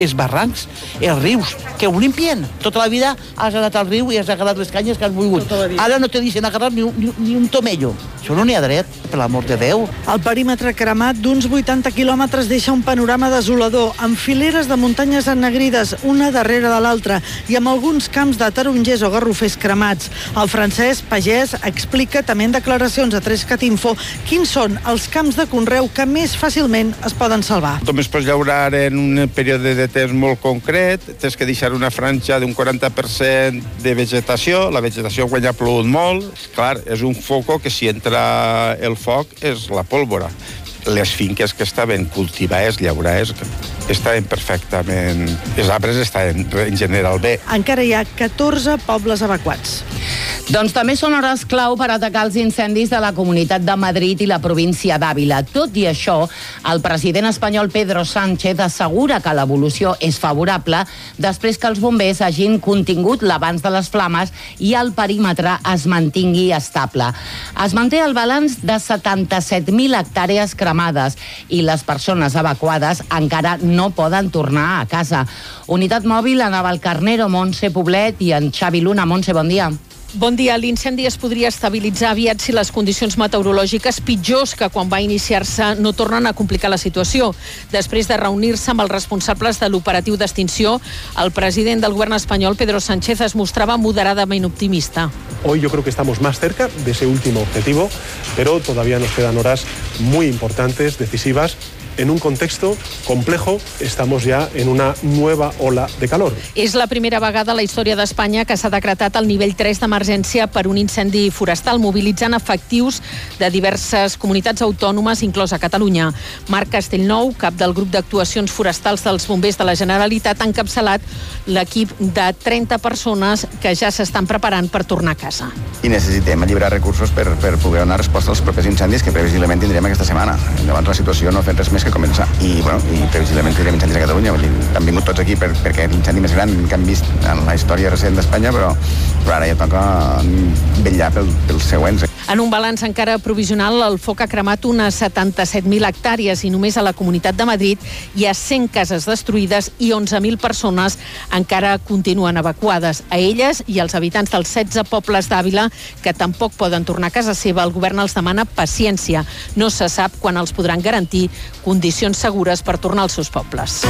els barrancs, els rius, que ho limpien. Tota la vida has anat al riu i has agarrat les canyes que has volgut. Ara no te deixen agarrar ni un tomello. Això no n'hi ha dret, per l'amor de Déu. El perímetre cremat d'uns 80 quilòmetres deixa un panorama desolador, amb fileres de muntanyes ennegrides, una darrere de l'altra, i amb alguns camps de tarongers o garrofers cremats. El Francesc Pagès explica també en declaracions a 3CAT-Info quins són els camps de conreu que més fàcilment es poden salvar. Només pots llaurar en un període de temps molt concret, tens que deixar una franja d'un 40% de vegetació, la vegetació quan ja ha plogut molt, clar, és un foco que si entra el foc és la pólvora. Les finques que estaven cultivades, llaurades, estaven perfectament... Els arbres estaven en general bé. Encara hi ha 14 pobles evacuats. Doncs també són hores clau per atacar els incendis de la Comunitat de Madrid i la província d'Àvila. Tot i això, el president espanyol Pedro Sánchez assegura que l'evolució és favorable després que els bombers hagin contingut l'abans de les flames i el perímetre es mantingui estable. Es manté el balanç de 77.000 hectàrees cremades i les persones evacuades encara no poden tornar a casa. Unitat mòbil a Navalcarnero, Montse Poblet i en Xavi Luna. Montse, bon dia. Bon dia. L'incendi es podria estabilitzar aviat si les condicions meteorològiques pitjors que quan va iniciar-se no tornen a complicar la situació. Després de reunir-se amb els responsables de l'operatiu d'extinció, el president del govern espanyol, Pedro Sánchez, es mostrava moderadament optimista. Hoy yo creo que estamos más cerca de ese último objetivo, pero todavía nos quedan horas muy importantes, decisivas. En un contexto complejo, estamos ya en una nueva ola de calor. És la primera vegada a la història d'Espanya que s'ha decretat el nivell 3 d'emergència per un incendi forestal, mobilitzant efectius de diverses comunitats autònomes, inclosa Catalunya. Marc Castellnou, cap del grup d'actuacions forestals dels bombers de la Generalitat, ha encapçalat l'equip de 30 persones que ja s'estan preparant per tornar a casa. I necessitem alliberar recursos per poder donar resposta als propers incendis que previsiblement tindrem aquesta setmana. Llavors la situació no ha fet res més que començar. I previsiblement tindrem incendis a Catalunya. Han vingut tots aquí perquè és l'incendi més gran que hem vist en la història recent d'Espanya, però ara ja toca vetllar pels següents. En un balanç encara provisional, el foc ha cremat unes 77.000 hectàrees i només a la Comunitat de Madrid hi ha 100 cases destruïdes i 11.000 persones encara continuen evacuades. A elles i als habitants dels 16 pobles d'Àvila que tampoc poden tornar a casa seva, el govern els demana paciència. No se sap quan els podran garantir condicions segures per tornar als seus pobles.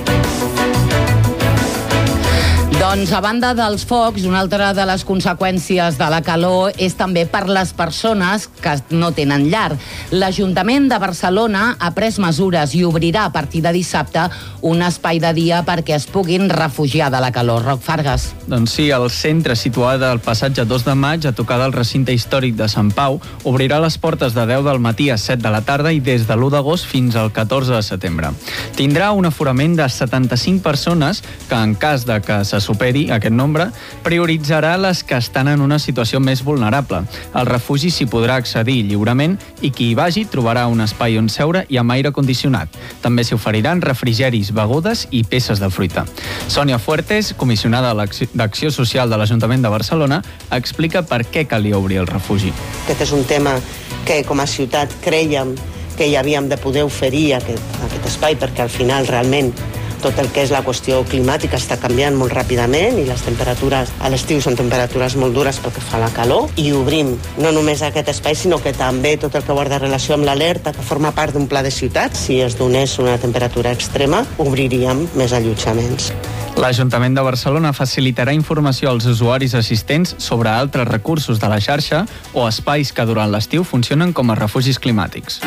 Doncs, a banda dels focs, una altra de les conseqüències de la calor és també per les persones que no tenen llar. L'Ajuntament de Barcelona ha pres mesures i obrirà a partir de dissabte un espai de dia perquè es puguin refugiar de la calor. Roc Fargas. Doncs sí, el centre situat al passatge 2 de maig, a tocar del recinte històric de Sant Pau, obrirà les portes de 10 del matí a 7 de la tarda i des de l'1 d'agost fins al 14 de setembre. Tindrà un aforament de 75 persones que, en cas de que se superi aquest nombre, prioritzarà les que estan en una situació més vulnerable. Al refugi s'hi podrà accedir lliurement i qui hi vagi trobarà un espai on seure i amb aire condicionat. També s'hi oferiran refrigeris, begudes i peces de fruita. Sònia Fuertes, comissionada d'Acció Social de l'Ajuntament de Barcelona, explica per què calia obrir el refugi. Aquest és un tema que com a ciutat crèiem que hi havíem de poder oferir aquest espai, perquè al final realment tot el que és la qüestió climàtica està canviant molt ràpidament i les temperatures a l'estiu són temperatures molt dures pel que fa a la calor, i obrim no només aquest espai sinó que també tot el que guarda relació amb l'alerta, que forma part d'un pla de ciutat. Si es donés una temperatura extrema, obriríem més allotjaments. L'Ajuntament de Barcelona facilitarà informació als usuaris assistents sobre altres recursos de la xarxa o espais que durant l'estiu funcionen com a refugis climàtics.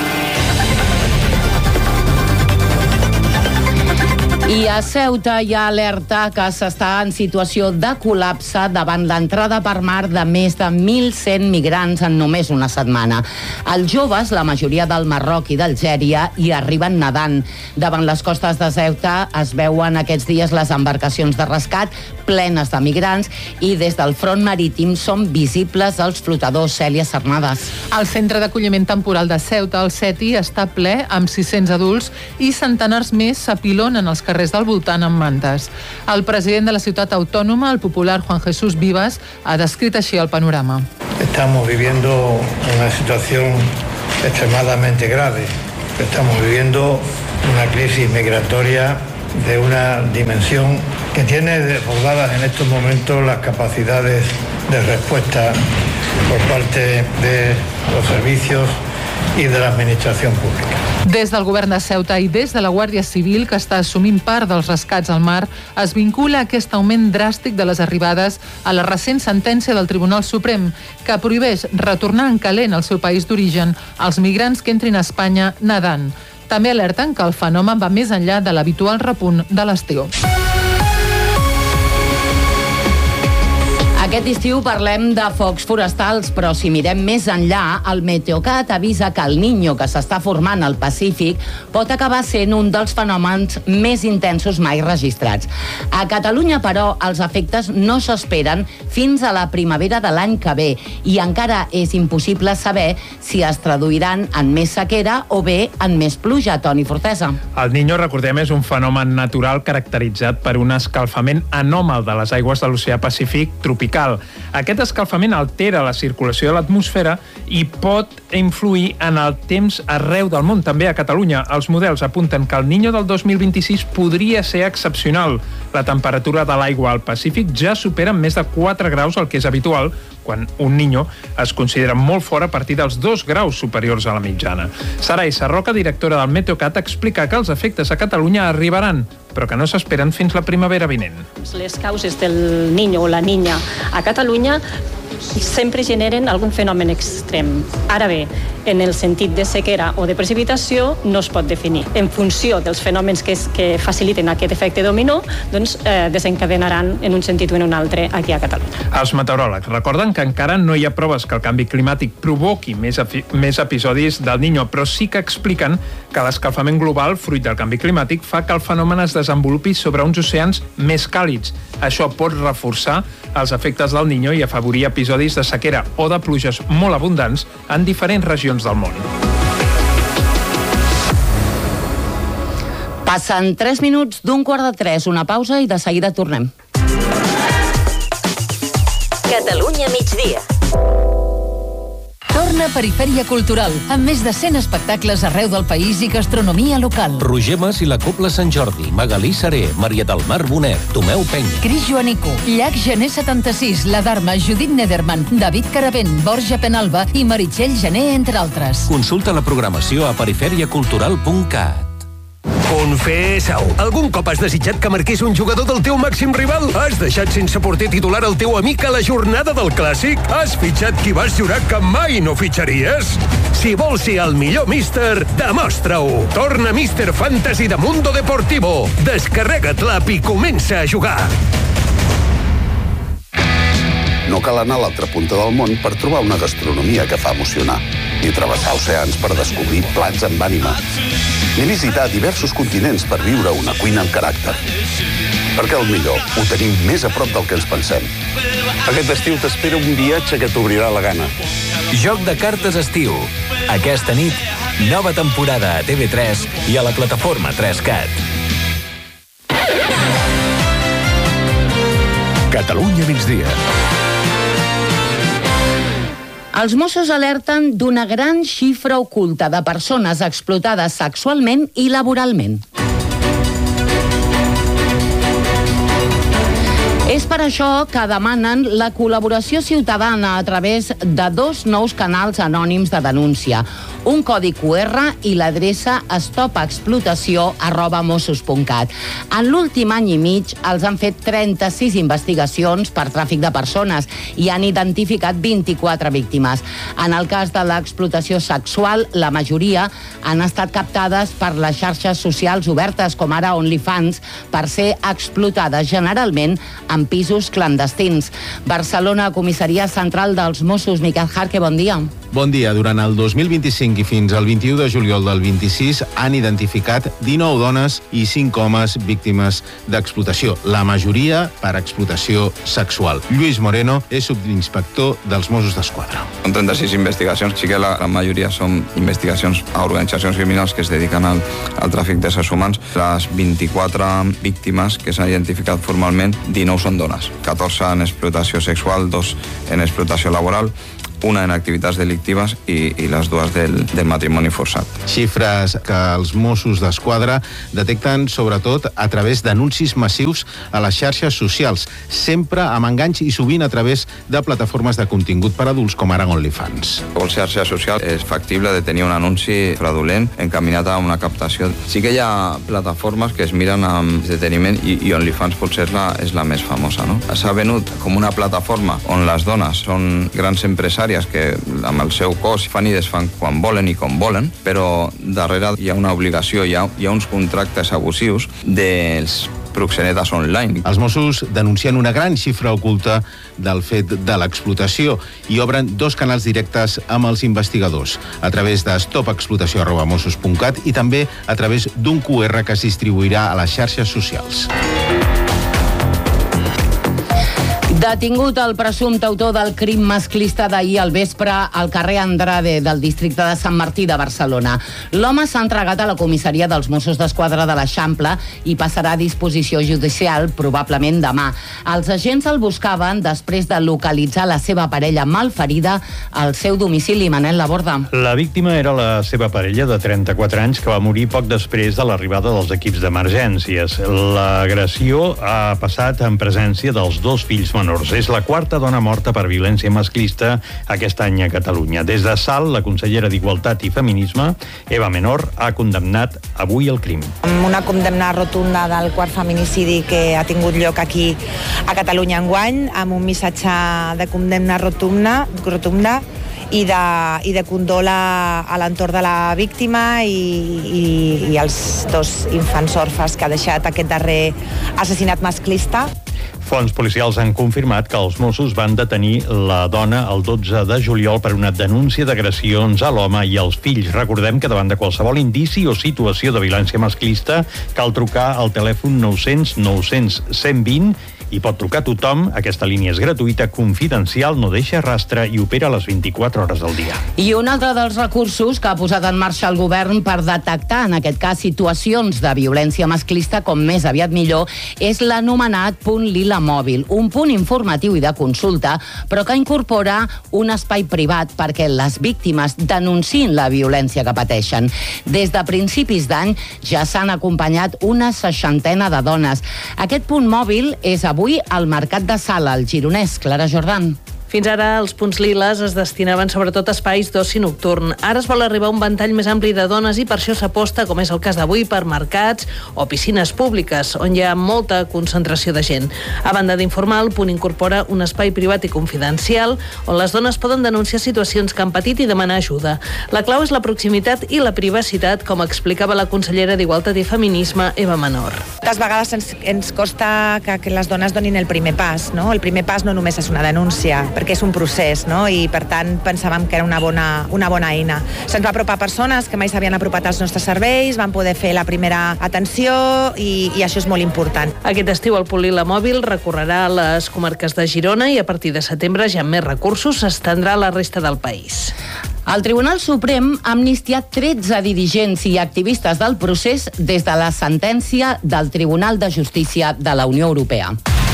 I a Ceuta hi ha alerta que s'està en situació de col·lapse davant l'entrada per mar de més de 1.100 migrants en només una setmana. Els joves, la majoria del Marroc i d'Algèria, hi arriben nedant. Davant les costes de Ceuta es veuen aquests dies les embarcacions de rescat plenes de migrants i des del front marítim són visibles els flotadors. Cèlia Cernades. El centre d'acolliment temporal de Ceuta, el CETI, està ple amb 600 adults i centenars més s'apilonen als carrers del voltant amb mantes. El president de la ciutat autònoma, el popular Juan Jesús Vivas, ha descrit així el panorama. Estamos viviendo una situación extremadamente grave. Estamos viviendo una crisis migratoria de una dimensión que tiene desbordadas en estos momentos las capacidades de respuesta por parte de los servicios i de l'administració pública. Des del govern de Ceuta i des de la Guàrdia Civil, que està assumint part dels rescats al mar, es vincula aquest augment dràstic de les arribades a la recent sentència del Tribunal Suprem, que prohibeix retornar en calent al seu país d'origen als migrants que entrin a Espanya nedant. També alerten que el fenomen va més enllà de l'habitual repunt de l'estiu. Aquest estiu parlem de focs forestals, però si mirem més enllà, el Meteocat avisa que el Niño que s'està formant al Pacífic pot acabar sent un dels fenòmens més intensos mai registrats. A Catalunya, però, els efectes no s'esperen fins a la primavera de l'any que ve i encara és impossible saber si es traduiran en més sequera o bé en més pluja. Toni Fortesa. El Niño, recordem, és un fenomen natural caracteritzat per un escalfament anòmal de les aigües de l'oceà Pacífic tropical. Aquest escalfament altera la circulació de l'atmosfera i pot influir en el temps arreu del món, també a Catalunya. Els models apunten que el Niño del 2026 podria ser excepcional. La temperatura de l'aigua al Pacífic ja supera més de 4 graus, el que és habitual, quan un Niño es considera molt fort a partir dels 2 graus superiors a la mitjana. Sarai Sarroca, directora del Meteocat, explica que els efectes a Catalunya arribaran, però que no s'esperen fins la primavera vinent. Les causes del Niño o la Niña a Catalunya sempre generen algun fenomen extrem. Ara bé, en el sentit de sequera o de precipitació no es pot definir. En funció dels fenòmens que faciliten aquest efecte dominó, doncs desencadenaran en un sentit o en un altre aquí a Catalunya. Els meteoròlegs recorden que encara no hi ha proves que el canvi climàtic provoqui més episodis del Niño, però sí que expliquen que l'escalfament global, fruit del canvi climàtic, fa que el fenomen es desenvolupi sobre uns oceans més càlids. Això pot reforçar els efectes del Niño i afavorir episodis de sequera o de pluges molt abundants en diferents regions del món. Passen 3 minuts d'15:45, una pausa i de seguida tornem. Catalunya migdia. Torna Perifèria Cultural, amb més de 100 espectacles arreu del país i gastronomia local. Roger Mas i la Cobla Sant Jordi, Magalí Seré, Maria del Mar Bonet, Tomeu Peny. Cris Joanico, Llac Gener 76, La Dharma, Judit Nederman, David Caravent, Borja Penalba i Meritxell Gené, entre altres. Consulta la programació a periferiacultural.cat. Confessa-ho. Algun cop has desitjat que marqués un jugador del teu màxim rival? Has deixat sense porter titular el teu amic a la jornada del Clàssic? Has fitxat qui vas jurar que mai no fitxaries? Si vols ser el millor míster, demostra-ho. Torna Míster Fantasy de Mundo Deportivo. Descarrega't l'app i comença a jugar. No cal anar a l'altra punta del món per trobar una gastronomia que fa emocionar, ni travessar oceans per descobrir plats amb ànima, ni visitar diversos continents per viure una cuina amb caràcter. Perquè el millor ho tenim més a prop del que ens pensem. Aquest estiu t'espera un viatge que t'obrirà la gana. Joc de cartes estiu. Aquesta nit, nova temporada a TV3 i a la plataforma 3Cat. Catalunya migdia. Els Mossos alerten d'una gran xifra oculta de persones explotades sexualment i laboralment. És per això que demanen la col·laboració ciutadana a través de 2 nous canals anònims de denúncia, un codi QR i l'adreça stopexplotació@mossos.cat. En l'últim any i mig els han fet 36 investigacions per tràfic de persones i han identificat 24 víctimes. En el cas de l'explotació sexual, la majoria han estat captades per les xarxes socials obertes, com ara OnlyFans, per ser explotades generalment en pisos clandestins. Barcelona, comissaria central dels Mossos. Miquel Jarque, bon dia. Bon dia. Durant el 2025 i fins al 21 de juliol del 26 han identificat 19 dones i 5 homes víctimes d'explotació, la majoria per explotació sexual. Lluís Moreno és subinspector dels Mossos d'Esquadra. Són 36 investigacions, sí que la majoria són investigacions a organitzacions criminals que es dediquen al tràfic d'éssers humans. Les 24 víctimes que s'han identificat formalment, 19 són dones, 14 en explotació sexual, 2 en explotació laboral. una en activitats delictives i les dues del matrimoni forçat. Xifres que els Mossos d'Esquadra detecten sobretot a través d'anuncis massius a les xarxes socials, sempre amb enganys i sovint a través de plataformes de contingut per adults com ara OnlyFans. Qualsevol xarxa social és factible de tenir un anunci fraudulent encaminat a una captació. Sí que hi ha plataformes que es miren amb deteniment i OnlyFans potser és la més famosa, no? S'ha venut com una plataforma on les dones són grans empresàries que amb el seu cos fan i desfan quan volen i com volen, però darrere hi ha una obligació, hi ha uns contractes abusius dels proxenetes online. Els Mossos denuncien una gran xifra oculta del fet de l'explotació i obren 2 canals directes amb els investigadors, a través de stopexplotació@mossos.cat i també a través d'un QR que es distribuirà a les xarxes socials. Detingut el presumpte autor del crim masclista d'ahir al vespre al carrer Andrade del districte de Sant Martí de Barcelona. L'home s'ha entregat a la comissaria dels Mossos d'Esquadra de l'Eixample i passarà a disposició judicial probablement demà. Els agents el buscaven després de localitzar la seva parella malferida al seu domicili. Manel Laborda. La víctima era la seva parella de 34 anys que va morir poc després de l'arribada dels equips d'emergències. L'agressió ha passat en presència dels 2 fills menors. És la 4ª dona morta per violència masclista aquest any a Catalunya. Des de Salt, la consellera d'Igualtat i Feminisme, Eva Menor, ha condemnat avui el crim. Amb una condemna rotunda del quart feminicidi que ha tingut lloc aquí a Catalunya enguany, amb un missatge de condemna rotunda i de condol a l'entorn de la víctima i els 2 infants orfes que ha deixat aquest darrer assassinat masclista. Fonts policials han confirmat que els Mossos van detenir la dona el 12 de juliol per una denúncia d'agressions a l'home i als fills. Recordem que davant de qualsevol indici o situació de violència masclista cal trucar al telèfon 900 900 120 i pot trucar tothom. Aquesta línia és gratuïta, confidencial, no deixa rastre i opera les 24 hores del dia. I un altre dels recursos que ha posat en marxa el govern per detectar, en aquest cas, situacions de violència masclista com més aviat millor, és l'anomenat punt Lila Mòbil, un punt informatiu i de consulta, però que incorpora un espai privat perquè les víctimes denunciïn la violència que pateixen. Des de principis d'any ja s'han acompanyat una 60ena de dones. Aquest punt mòbil és avui al Mercat de Sala, al Gironès. Clara Jordan. Fins ara, els punts liles es destinaven sobretot a espais d'oci nocturn. Ara es vol arribar a un ventall més ampli de dones i per això s'aposta, com és el cas d'avui, per mercats o piscines públiques, on hi ha molta concentració de gent. A banda d'informar, el punt incorpora un espai privat i confidencial on les dones poden denunciar situacions que han patit i demanar ajuda. La clau és la proximitat i la privacitat, com explicava la consellera d'Igualtat i Feminisme, Eva Menor. Moltes vegades ens costa que les dones donin el primer pas, no? El primer pas no només és una denúncia, perquè és un procés, no? I per tant pensàvem que era una bona eina. Se'ns va apropar persones que mai s'havien apropat als nostres serveis, van poder fer la primera atenció i això és molt important. Aquest estiu el punt Lila Mòbil recorrerà les comarques de Girona i a partir de setembre, ja amb més recursos, s'estendrà a la resta del país. El Tribunal Suprem ha amnistiat 13 dirigents i activistes del procés des de la sentència del Tribunal de Justícia de la Unió Europea.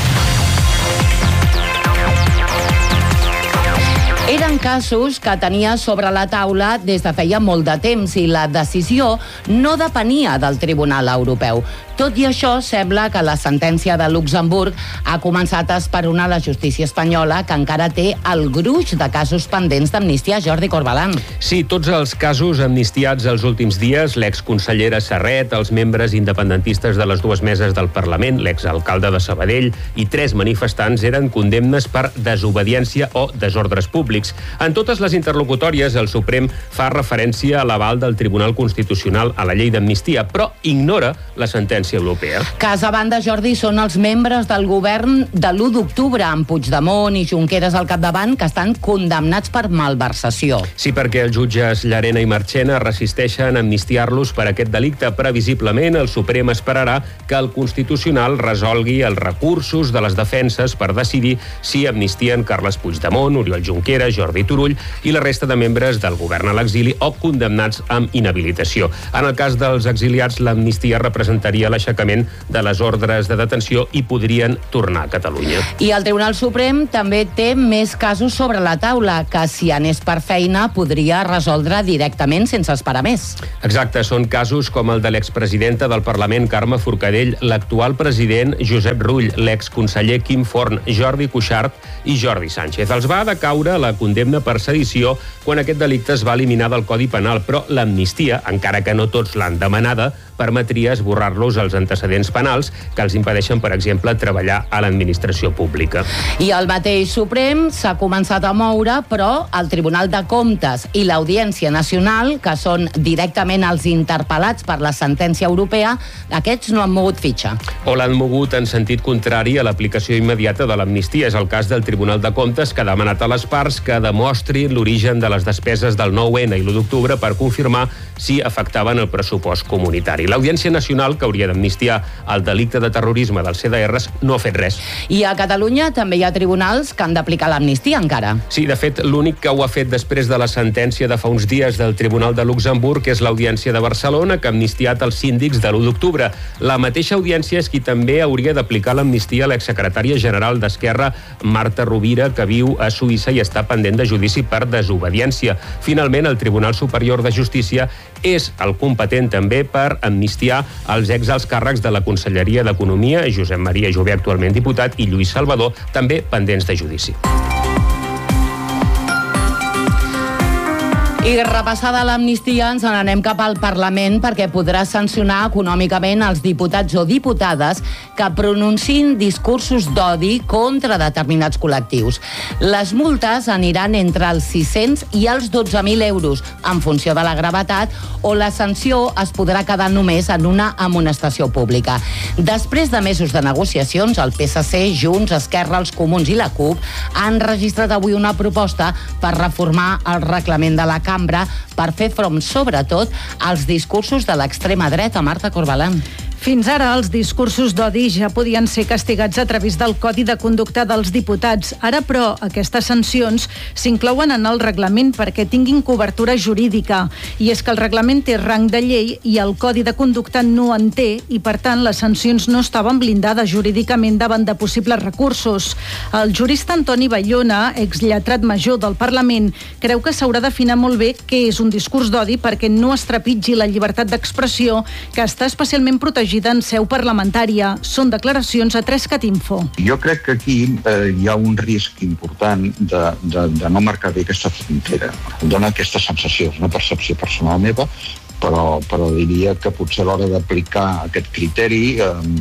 Eren casos que tenia sobre la taula des de feia molt de temps i la decisió no depenia del Tribunal Europeu. Tot i això, sembla que la sentència de Luxemburg ha començat a esperonar la justícia espanyola, que encara té el gruix de casos pendents d'amnistia. Jordi Corbalan. Sí, tots els casos amnistiats els últims dies, l'exconsellera Serret, els membres independentistes de les 2 meses del Parlament, l'exalcalde de Sabadell i 3 manifestants eren condemnes per desobediència o desordres públics. En totes les interlocutòries, el Suprem fa referència a l'aval del Tribunal Constitucional a la llei d'amnistia, però ignora la sentència europea. Cas a banda, Jordi, són els membres del govern de l'1 d'octubre, amb Puigdemont i Junqueras al capdavant, que estan condemnats per malversació. Sí, perquè els jutges Llarena i Marchena resisteixen a amnistiar-los per aquest delicte. Previsiblement, el Suprem esperarà que el Constitucional resolgui els recursos de les defenses per decidir si amnistien Carles Puigdemont, Oriol Junqueras, Jordi Turull i la resta de membres del govern a l'exili o condemnats amb inhabilitació. En el cas dels exiliats, l'amnistia representaria l'aixecament de les ordres de detenció i podrien tornar a Catalunya. I el Tribunal Suprem també té més casos sobre la taula, que si anés per feina podria resoldre directament sense esperar més. Exacte, són casos com el de l'expresidenta del Parlament, Carme Forcadell, l'actual president Josep Rull, l'exconseller Quim Forn, Jordi Cuixart i Jordi Sánchez. Els va decaure la condemna per sedició quan aquest delicte es va eliminar del Codi Penal, però l'amnistia, encara que no tots l'han demanada, permetria esborrar-los els antecedents penals que els impedeixen, per exemple, treballar a l'administració pública. I el mateix Suprem s'ha començat a moure, però el Tribunal de Comptes i l'Audiència Nacional, que són directament els interpel·lats per la sentència europea, aquests no han mogut fitxa. O l'han mogut en sentit contrari a l'aplicació immediata de l'amnistia. És el cas del Tribunal de Comptes, que ha demanat a les parts que demostrin l'origen de les despeses del 9-N i l'1 d'octubre per confirmar si afectaven el pressupost comunitari. L'Audiència Nacional, que hauria d'amnistiar el delicte de terrorisme dels CDRs, no ha fet res. I a Catalunya també hi ha tribunals que han d'aplicar l'amnistia encara. Sí, de fet, l'únic que ho ha fet després de la sentència de fa uns dies del Tribunal de Luxemburg és l'Audiència de Barcelona, que ha amnistiat els síndics de l'1 d'octubre. La mateixa audiència és qui també hauria d'aplicar l'amnistia a l'exsecretària general d'Esquerra, Marta Rovira, que viu a Suïssa i està pendent de judici per desobediència. Finalment, el Tribunal Superior de Justícia és el competent també per amnistiar els exalts càrrecs de la Conselleria d'Economia, Josep Maria Jové, actualment diputat, i Lluís Salvador, també pendents de judici. I repassada l'amnistia, ens n'anem cap al Parlament perquè podrà sancionar econòmicament els diputats o diputades que pronunciïn discursos d'odi contra determinats col·lectius. Les multes aniran entre els 600 i els 12.000 euros, en funció de la gravetat, o la sanció es podrà quedar només en una amonestació pública. Després de mesos de negociacions, el PSC, Junts, Esquerra, els Comuns i la CUP han registrat avui una proposta per reformar el reglament de la Cambra per fer front, sobretot, als discursos de l'extrema dreta. Marta Corbalán. Fins ara, els discursos d'odi ja podien ser castigats a través del Codi de Conducta dels Diputats. Ara, però, aquestes sancions s'inclouen en el reglament perquè tinguin cobertura jurídica. I és que el reglament té rang de llei i el Codi de Conducta no en té i, per tant, les sancions no estaven blindades jurídicament davant de possibles recursos. El jurista Antoni Bayona, exlletrat major del Parlament, creu que s'haurà d'afinar molt bé què és un discurs d'odi perquè no es trepitgi la llibertat d'expressió, que està especialment protegida en seu parlamentària. Són declaracions a 3cat Info. Jo crec que aquí hi ha un risc important de no marcar bé aquesta frontera. Em dona aquesta sensació, és una percepció personal meva, però diria que potser a l'hora d'aplicar aquest criteri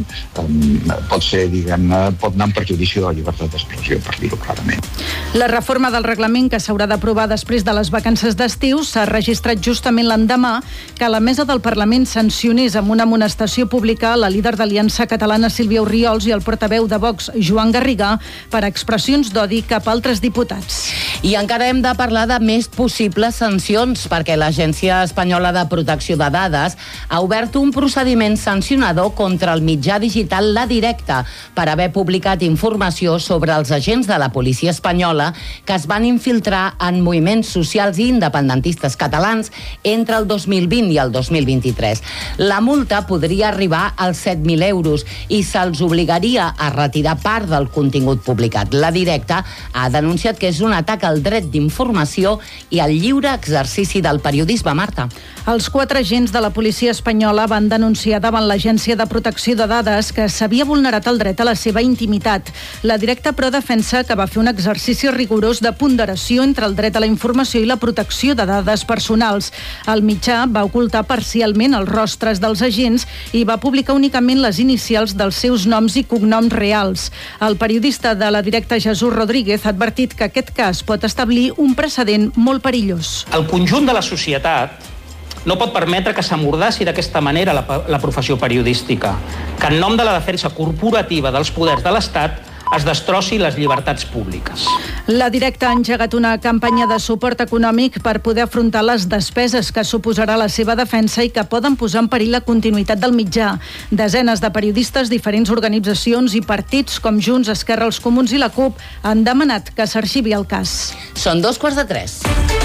pot ser, diguem-ne, pot anar en perjudici de la llibertat d'expressió, per dir-ho clarament. La reforma del reglament que s'haurà d'aprovar després de les vacances d'estiu s'ha registrat justament l'endemà que la mesa del Parlament sancionés amb una amonestació pública la líder d'Aliança Catalana Sílvia Orriols i el portaveu de Vox Joan Garriga per expressions d'odi cap a altres diputats. I encara hem de parlar de més possibles sancions perquè l'Agència Espanyola de Protecció de Dades ha obert un procediment sancionador contra el mitjà digital La Directa per haver publicat informació sobre els agents de la policia espanyola que es van infiltrar en moviments socials i independentistes catalans entre el 2020 i el 2023. La multa podria arribar als 7.000 euros i se'ls obligaria a retirar part del contingut publicat. La Directa ha denunciat que és un atac al dret d'informació i al lliure exercici del periodisme. Marta. Els 4 agents de la policia espanyola van denunciar davant l'Agència de Protecció de Dades que s'havia vulnerat el dret a la seva intimitat. La Directa, però, defensa que va fer un exercici rigorós de ponderació entre el dret a la informació i la protecció de dades personals. El mitjà va ocultar parcialment els rostres dels agents i va publicar únicament les inicials dels seus noms i cognoms reals. El periodista de La Directa, Jesús Rodríguez, ha advertit que aquest cas pot establir un precedent molt perillós. El conjunt de la societat no pot permetre que s'amordassi d'aquesta manera la professió periodística, que en nom de la defensa corporativa dels poders de l'Estat es destrossi les llibertats públiques. La Directa ha engegat una campanya de suport econòmic per poder afrontar les despeses que suposarà la seva defensa i que poden posar en perill la continuïtat del mitjà. Desenes de periodistes, diferents organitzacions i partits com Junts, Esquerra, els Comuns i la CUP han demanat que s'arxivi el cas. Són 2:45.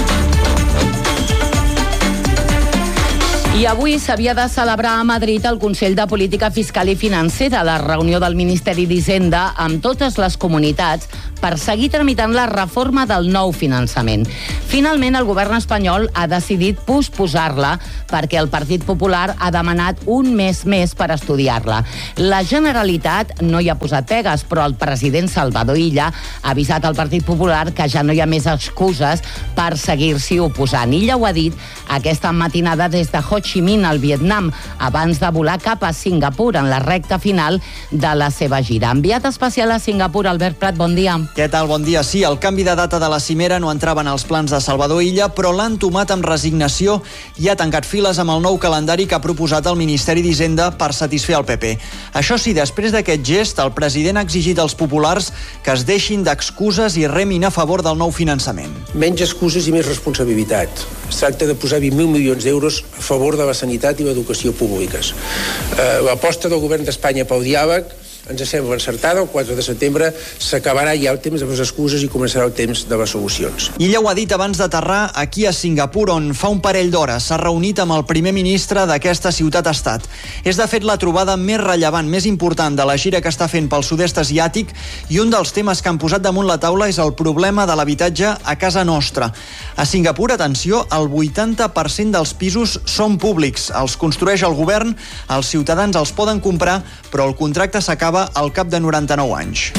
I avui s'havia de celebrar a Madrid el Consell de Política Fiscal i Financera, la reunió del Ministeri d'Hisenda amb totes les comunitats per seguir tramitant la reforma del nou finançament. Finalment, el govern espanyol ha decidit posposar-la perquè el Partit Popular ha demanat un mes més per estudiar-la. La Generalitat no hi ha posat pegues, però el president Salvador Illa ha avisat al Partit Popular que ja no hi ha més excuses per seguir-s'hi oposant. Illa ho ha dit aquesta matinada des de Ho Chi Minh, al Vietnam, abans de volar cap a Singapur en la recta final de la seva gira. Enviat especial a Singapur, Albert Prat, bon dia. Què tal? Bon dia. Sí, el canvi de data de la cimera no entrava en els plans de Salvador Illa, però l'ha entomat amb resignació i ha tancat files amb el nou calendari que ha proposat el Ministeri d'Hisenda per satisfer el PP. Això sí, després d'aquest gest, el president ha exigit als populars que es deixin d'excuses i remin a favor del nou finançament. Menys excuses i més responsabilitat. Es tracta de posar 20.000 milions d'euros a favor de la sanitat i l'educació públiques. L'aposta del govern d'Espanya pel diàleg ens sembla encertada. El 4 de setembre s'acabarà ja el temps de les excuses i començarà el temps de les solucions. Illa ho ha dit abans d'aterrar aquí a Singapur, on fa un parell d'hores s'ha reunit amb el primer ministre d'aquesta ciutat-estat. És, de fet, la trobada més rellevant, més important de la gira que està fent pel sud-est asiàtic, i un dels temes que han posat damunt la taula és el problema de l'habitatge a casa nostra. A Singapur, atenció, el 80% dels pisos són públics. Els construeix el govern, els ciutadans els poden comprar, però el contracte s'acaba al cap de 99 anys.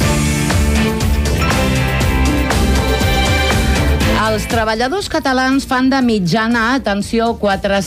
Els treballadors catalans fan de mitjana, atenció,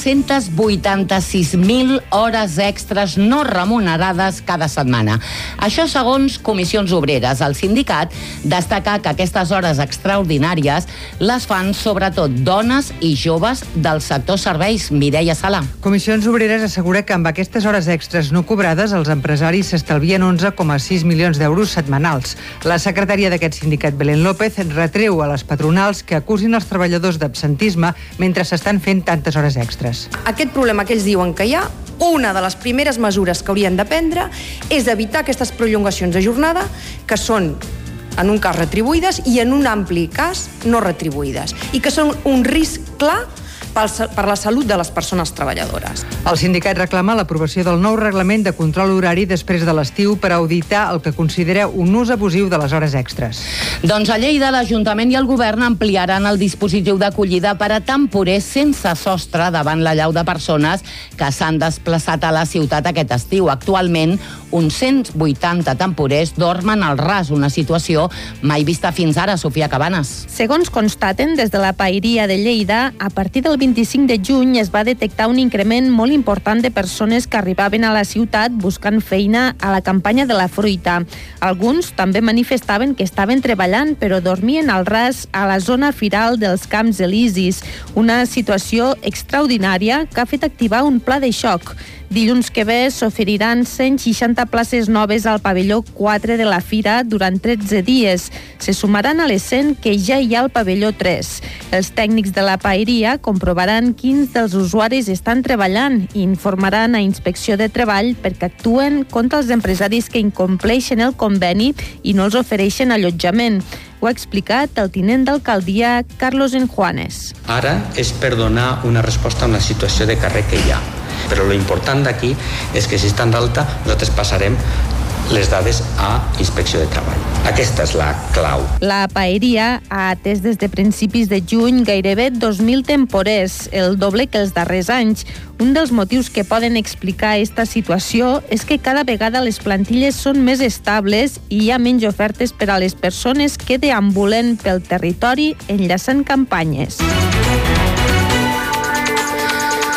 486.000 hores extres no remunerades cada setmana. Això segons Comissions Obreres. El sindicat destaca que aquestes hores extraordinàries les fan sobretot dones i joves del sector serveis. Mireia Sala. Comissions Obreres assegura que amb aquestes hores extres no cobrades els empresaris s'estalvien 11,6 milions d'euros setmanals. La secretària d'aquest sindicat, Belén López, retreu a les patronals que acusin els treballadors d'absentisme mentre s'estan fent tantes hores extres. Aquest problema que ells diuen que hi ha, una de les primeres mesures que haurien de prendre és evitar aquestes prolongacions de jornada, que són en un cas retribuïdes i en un ampli cas no retribuïdes, i que són un risc clar per la salut de les persones treballadores. El sindicat reclama l'aprovació del nou reglament de control horari després de l'estiu per auditar el que considera un ús abusiu de les hores extres. Doncs a Lleida, l'Ajuntament i el Govern ampliaran el dispositiu d'acollida per a temporers sense sostre davant la llau de persones que s'han desplaçat a la ciutat aquest estiu. Actualment, uns 180 temporers dormen al ras, una situació mai vista fins ara. Sofia Cabanes. Segons constaten des de la Paeria de Lleida, a partir del 25 de juny es va detectar un increment molt important de persones que arribaven a la ciutat buscant feina a la campanya de la fruita. Alguns també manifestaven que estaven treballant però dormien al ras a la zona firal dels Camps Elisis, una situació extraordinària que ha fet activar un pla de xoc. Dilluns que ve s'oferiran 160 places noves al pavelló 4 de la Fira durant 13 dies. Se sumaran a les 100 que ja hi ha al pavelló 3. Els tècnics de la paeria comprovaran quins dels usuaris estan treballant i informaran a Inspecció de Treball perquè actuen contra els empresaris que incompleixen el conveni i no els ofereixen allotjament. Ho ha explicat el tinent d'alcaldia Carlos Enjuanes. Ara és per donar una resposta a una situació de carrer que hi ha. Però lo important d'aquí és que si estan d'alta nosaltres passarem les dades a Inspecció de Treball. Aquesta és la clau. La paeria ha atès des de principis de juny gairebé 2.000 temporers, el doble que els darrers anys. Un dels motius que poden explicar aquesta situació és que cada vegada les plantilles són més estables i hi ha menys ofertes per a les persones que deambulen pel territori enllaçant campanyes.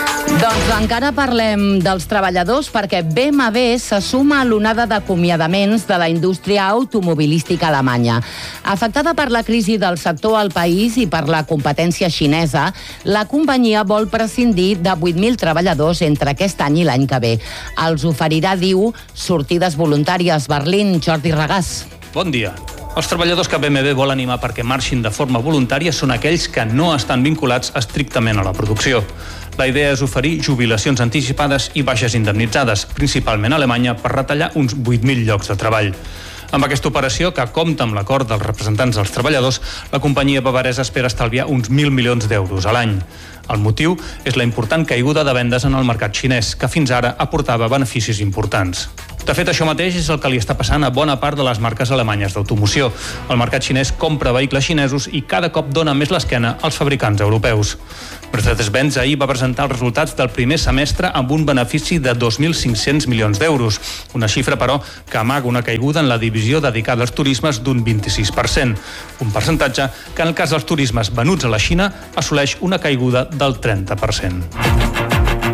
Doncs encara parlem dels treballadors perquè BMW se suma a l'onada d'acomiadaments de la indústria automobilística alemanya. Afectada per la crisi del sector al país i per la competència xinesa, la companyia vol prescindir de 8.000 treballadors entre aquest any i l'any que ve. Els oferirà, diu, sortides voluntàries. Berlín, Jordi Regàs. Bon dia. Els treballadors que BMW vol animar perquè marxin de forma voluntària són aquells que no estan vinculats estrictament a la producció. La idea és oferir jubilacions anticipades i baixes indemnitzades, principalment a Alemanya, per retallar uns 8.000 llocs de treball. Amb aquesta operació, que compta amb l'acord dels representants dels treballadors, la companyia bavaresa espera estalviar uns 1.000 milions d'euros a l'any. El motiu és la important caiguda de vendes en el mercat xinès, que fins ara aportava beneficis importants. De fet, això mateix és el que li està passant a bona part de les marques alemanyes d'automoció. El mercat xinès compra vehicles xinesos i cada cop dona més l'esquena als fabricants europeus. Mercedes-Benz ahir va presentar els resultats del primer semestre amb un benefici de 2.500 milions d'euros. Una xifra, però, que amaga una caiguda en la divisió dedicada als turismes d'un 26%. Un percentatge que, en el cas dels turismes venuts a la Xina, assoleix una caiguda del 30%.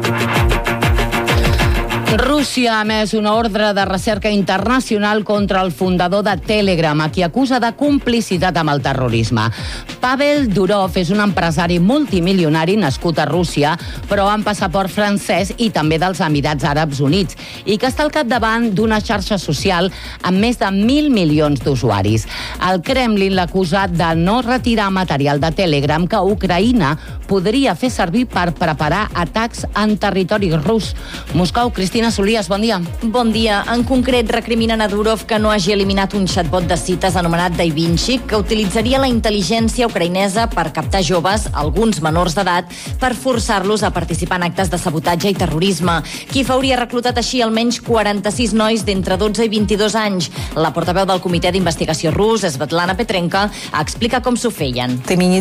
Rússia ha emès una ordre de recerca internacional contra el fundador de Telegram, a qui acusa de complicitat amb el terrorisme. Pavel Durov és un empresari multimilionari nascut a Rússia, però amb passaport francès i també dels Emirats Àrabs Units, i que està al capdavant d'una xarxa social amb més de 1.000 milions d'usuaris. El Kremlin l'acusa de no retirar material de Telegram que Ucraïna podria fer servir per preparar atacs en territori rus. Moscou, Cristina Solias, bon dia. Bon dia. En concret, recriminen a Durov que no hagi eliminat un chatbot de cites anomenat DaVinci, que utilitzaria la intel·ligència ucraïnesa per captar joves, alguns menors d'edat, per forçar-los a participar en actes de sabotatge i terrorisme. Kiev hauria reclutat així almenys 46 nois d'entre 12 i 22 anys. La portaveu del Comitè d'Investigació rus, Svetlana Petrenka, explica com s'ho feien.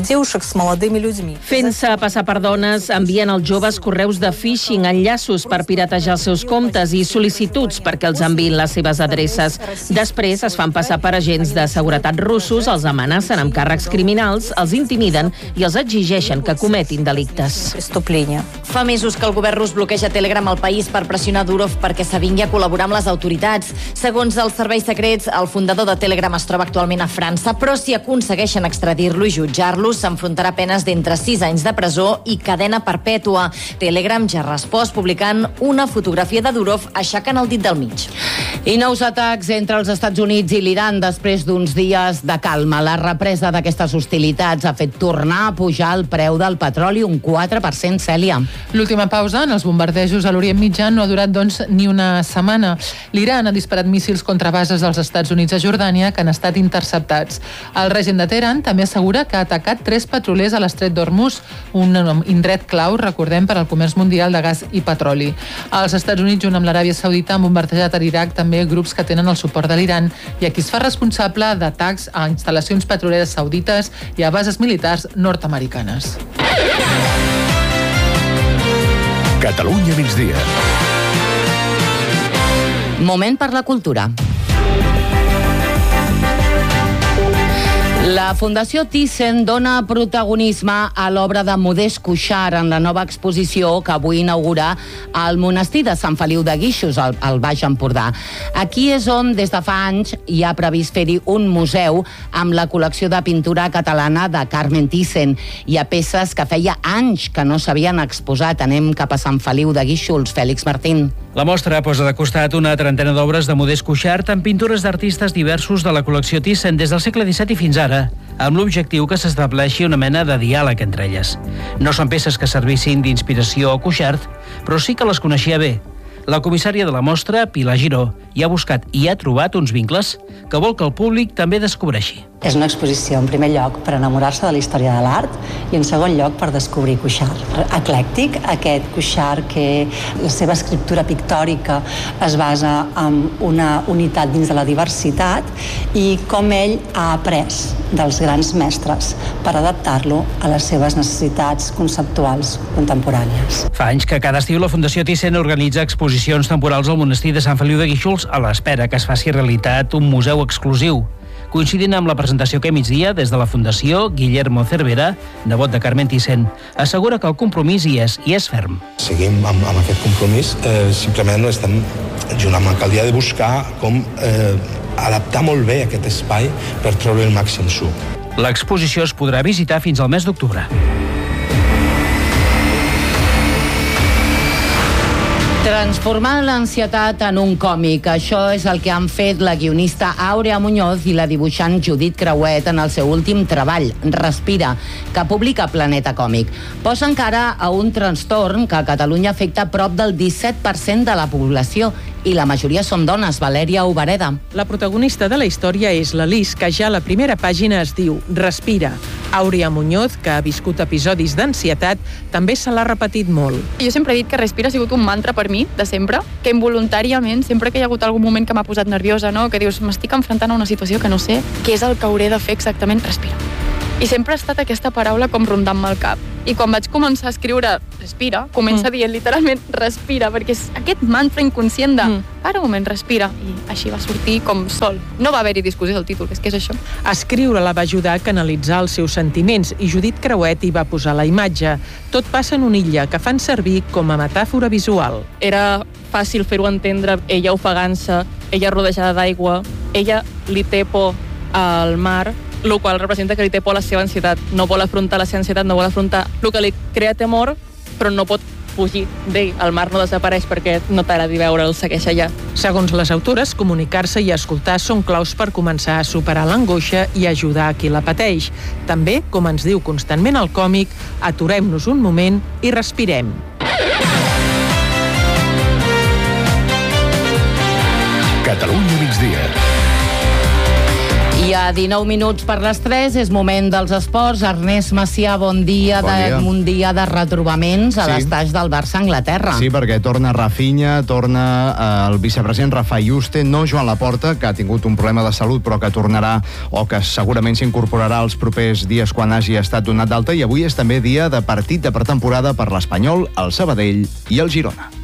Fent-se passar per dones, envien als joves correus de phishing, enllaços per piratejar els seus comptes i sol·licituds perquè els enviïn les seves adreces. Després es fan passar per agents de seguretat russos, els amenacen amb càrrecs criminals, els intimiden i els exigeixen que cometin delictes. Fa mesos que el govern rus bloqueja Telegram al país per pressionar Durov perquè s'avingui a col·laborar amb les autoritats. Segons els serveis secrets, el fundador de Telegram es troba actualment a França, però si aconsegueixen extradir-lo i jutjar-lo, s'enfrontarà penes d'entre 6 anys de presó i cadena perpètua. Telegram ja ha respost publicant una fotografia de Durov aixecant el dit del mig. I nous atacs entre els Estats Units i l'Iran després d'uns dies de calma. La represa d'aquestes hostilitats ha fet tornar a pujar el preu del petroli un 4%, Cèlia. L'última pausa en els bombardejos a l'Orient Mitjà no ha durat, doncs, ni una setmana. L'Iran ha disparat míssils contra bases dels Estats Units a Jordània que han estat interceptats. El règim de Teheran també assegura que ha atacat 3 petrolers a l'estret d'Hormuz, un indret clau, recordem, per al comerç mundial de gas i petroli. Els Estats Units, junt amb l'Aràbia Saudita, han bombardejat a l'Iraq també grups que tenen el suport de l'Iran i a qui es fa responsable d'atacs a instal·lacions petroleres saudites i a bases militars nord-americanes. Catalunya migdia. Moment per la cultura. La Fundació Thyssen dona protagonisme a l'obra de Modest Cuixart en la nova exposició que avui inaugura al monestir de Sant Feliu de Guíxols, al Baix Empordà. Aquí és on, des de fa anys, hi ha previst fer-hi un museu amb la col·lecció de pintura catalana de Carmen Thyssen. Hi ha peces que feia anys que no s'havien exposat. Anem cap a Sant Feliu de Guíxols. Fèlix Martín. La mostra posa de costat una trentena d'obres de Modest Cuixart amb pintures d'artistes diversos de la col·lecció Thyssen des del segle XVII i fins ara, amb l'objectiu que s'estableixi una mena de diàleg entre elles. No són peces que servissin d'inspiració a Cuixart, però sí que les coneixia bé. La comissària de la mostra, Pilar Giró, hi ha buscat i ha trobat uns vincles que vol que el públic també descobreixi. És una exposició, en primer lloc, per enamorar-se de la història de l'art i, en segon lloc, per descobrir Cuixart. Eclèctic, aquest Cuixart que la seva escriptura pictòrica es basa en una unitat dins de la diversitat i com ell ha après dels grans mestres per adaptar-lo a les seves necessitats conceptuals contemporànies. Fa anys que cada estiu la Fundació Thyssen organitza exposicions temporals al monestir de Sant Feliu de Guíxols a l'espera que es faci realitat un museu exclusiu. Coincidint amb la presentació aquest migdia, des de la Fundació, Guillermo Cervera, nebot de Carmen Thyssen, assegura que el compromís hi és ferm. Seguim amb aquest compromís, simplement estem junt amb l'alcaldia de buscar com adaptar molt bé aquest espai per treure el màxim suc. L'exposició es podrà visitar fins al mes d'octubre. Transformar l'ansietat en un còmic. Això és el que han fet la guionista Àurea Muñoz i la dibuixant Judit Creuet en el seu últim treball, Respira, que publica Planeta Còmic. Posa encara a un trastorn que a Catalunya afecta prop del 17% de la població i la majoria són dones. Valèria Obereda. La protagonista de la història és la Lis, que ja a la primera pàgina es diu Respira. Àurea Muñoz, que ha viscut episodis d'ansietat, també se l'ha repetit molt. Jo sempre he dit que Respira ha sigut un mantra per mi, de sempre, que involuntàriament, sempre que hi ha hagut algun moment que m'ha posat nerviosa, no? Que dius, m'estic enfrontant a una situació que no sé què és el que hauré de fer exactament, respira. I sempre ha estat aquesta paraula com rondant-me al cap. I quan vaig començar a escriure Respira, comença dient literalment respira, perquè és aquest mantra inconscient de para un moment, respira. I així va sortir com sol. No va haver-hi discussió del títol, és que és això. Escriure-la va ajudar a canalitzar els seus sentiments i Judit Creuet hi va posar la imatge. Tot passa en una illa que fan servir com a metàfora visual. Era fàcil fer-ho entendre, ella ofegant-se, ella rodejada d'aigua, ella li té por al mar, el qual representa que li té por a la seva ansietat. No vol afrontar la seva ansietat, no vol afrontar el que li crea temor, però no pot fugir d'ell. El mar no desapareix perquè no t'agradi veure'l, segueix allà. Segons les autores, comunicar-se i escoltar són claus per començar a superar l'angoixa i ajudar a qui la pateix. També, com ens diu constantment el còmic, aturem-nos un moment i respirem. Catalunya migdia. I a 19 minuts per les 3 és moment dels esports. Ernest Macià, bon dia. Un dia de retrobaments a l'estaix del Barça a Anglaterra. Sí, perquè torna Rafinha, torna el vicepresident Rafa Yuste, no Joan Laporta, que ha tingut un problema de salut però que tornarà o que segurament s'incorporarà els propers dies quan hagi estat donat d'alta, i avui és també dia de partit de pretemporada per l'Espanyol, el Sabadell i el Girona.